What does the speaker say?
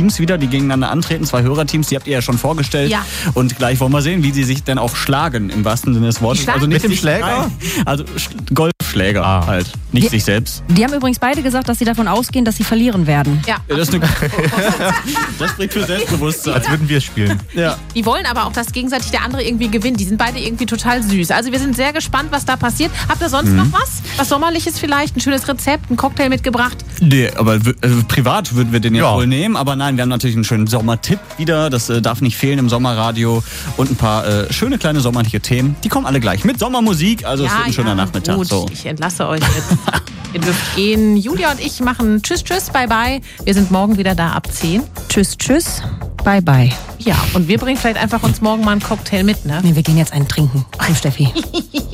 Teams wieder, die gegeneinander antreten, 2 Hörerteams, die habt ihr ja schon vorgestellt. Ja. Und gleich wollen wir sehen, wie sie sich denn auch schlagen, im wahrsten Sinne des Wortes. Also nicht mit dem Schläger? Also Golfschläger halt, nicht sich selbst. Die haben übrigens beide gesagt, dass sie davon ausgehen, dass sie verlieren werden. Ja. Das spricht für Selbstbewusstsein. Als würden wir spielen. Ja. Die wollen aber auch, dass gegenseitig der andere irgendwie gewinnt. Die sind beide irgendwie total süß. Also wir sind sehr gespannt, was da passiert. Habt ihr sonst noch was? Was Sommerliches vielleicht? Ein schönes Rezept, ein Cocktail mitgebracht? Nee, aber privat würden wir den ja Ja. wohl nehmen. Aber nein, wir haben natürlich einen schönen Sommertipp wieder. Das darf nicht fehlen im Sommerradio. Und ein paar schöne kleine sommerliche Themen. Die kommen alle gleich mit Sommermusik. Also es wird ein schöner Nachmittag. Gut, So. ich entlasse euch jetzt. Ihr dürft gehen. Julia und ich machen Tschüss, tschüss, bye, bye. Wir sind morgen wieder da ab 10. Tschüss, tschüss, bye, bye. Ja, und wir bringen vielleicht einfach uns morgen mal einen Cocktail mit, ne? Nee, wir gehen jetzt einen trinken. Komm, Steffi.